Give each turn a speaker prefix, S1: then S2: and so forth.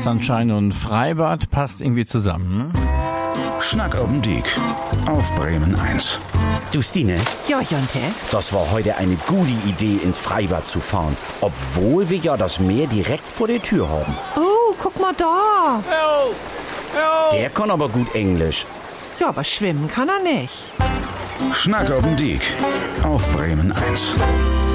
S1: Sunshine und Freibad passt irgendwie zusammen.
S2: Schnack ob'n Diek auf Bremen 1.
S3: Du Stine,
S4: Ja, Jonte.
S3: das war heute eine gute Idee, ins Freibad zu fahren. Obwohl wir ja das Meer direkt vor der Tür haben.
S4: Oh, guck mal da.
S3: Der kann aber gut Englisch.
S4: Ja, aber schwimmen kann er nicht.
S2: Schnack ob'n Diek auf Bremen 1.